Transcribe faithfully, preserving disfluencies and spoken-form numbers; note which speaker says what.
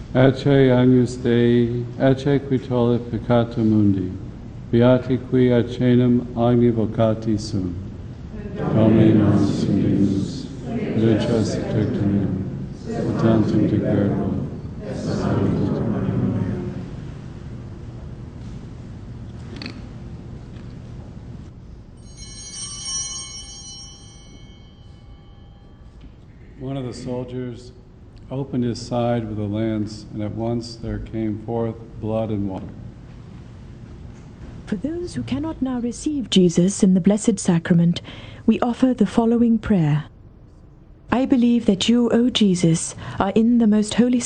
Speaker 1: Ecce agnus Dei, ecce qui tollit peccatum mundi, beati qui acenum agni vocati sunt. Domine nos Dominus, luces tectum, tantum de verbo, One of the soldiers opened his side with a lance, and at once there came forth blood and water.
Speaker 2: For those who cannot now receive Jesus in the Blessed Sacrament, we offer the following prayer. I believe that you, O Jesus, are in the most holy